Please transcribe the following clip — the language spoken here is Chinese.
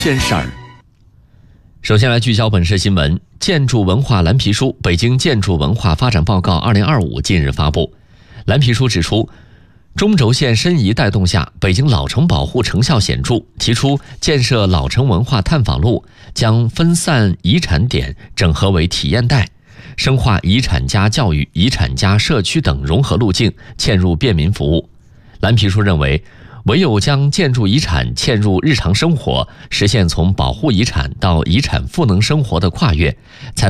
件事儿。首先来聚焦本市新闻。建筑文化蓝皮书《北京建筑文化发展报告2025》近日发布。蓝皮书指出，中轴线申遗带动下，北京老城保护成效显著，提出建设老城文化探访路，将分散遗产点整合为体验带，深化遗产加教育、遗产加社区等融合路径，嵌入便民服务。蓝皮书认为，唯有将建筑遗产嵌入日常生活，实现从保护遗产到遗产赋能生活的跨越，才